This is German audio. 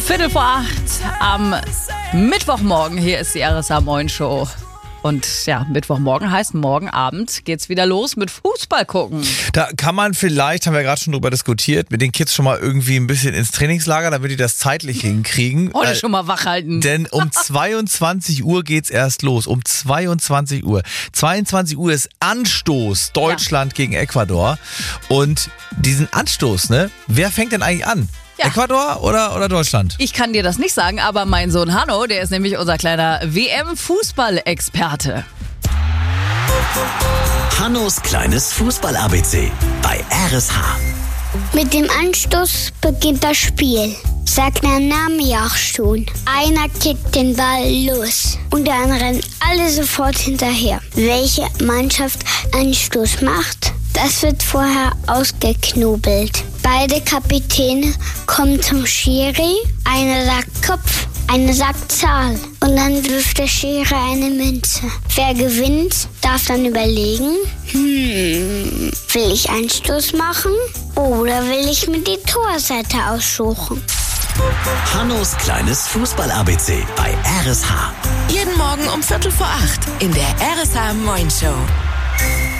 7:15 am Mittwochmorgen. Hier ist die RSA Moin Show. Und ja, Mittwochmorgen heißt, morgen Abend geht's wieder los mit Fußball gucken. Da kann man vielleicht, haben wir gerade schon drüber diskutiert, mit den Kids schon mal irgendwie ein bisschen ins Trainingslager, damit die das zeitlich hinkriegen. Oder schon mal wach halten. Denn um 22 Uhr geht's erst los. Um 22 Uhr. 22 Uhr ist Anstoß Deutschland gegen Ecuador. Und diesen Anstoß, ne? Wer fängt denn eigentlich an? Ja. Ecuador oder Deutschland? Ich kann dir das nicht sagen, aber mein Sohn Hanno, der ist nämlich unser kleiner WM-Fußball-Experte. Hannos kleines Fußball-ABC bei RSH. Mit dem Anstoß beginnt das Spiel. Sagt der Name ja auch schon. Einer kickt den Ball los und dann rennen alle sofort hinterher. Welche Mannschaft Anstoß macht, das wird vorher ausgeknobelt. Beide Kapitäne kommen zum Schiri. Einer sagt Kopf, einer sagt Zahl. Und dann wirft der Schiri eine Münze. Wer gewinnt, darf dann überlegen, will ich Anstoß machen oder will ich mir die Torseite aussuchen? Hannos kleines Fußball-ABC bei RSH. Jeden Morgen um 7:45 in der RSH Moin Show.